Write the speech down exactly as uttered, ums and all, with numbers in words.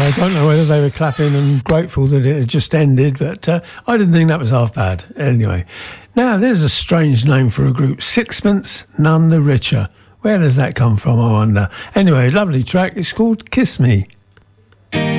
I don't know whether they were clapping and grateful that it had just ended, but uh, I didn't think that was half bad. Anyway, now there's a strange name for a group, Sixpence None the Richer. Where does that come from, I wonder? Anyway, lovely track. It's called Kiss Me.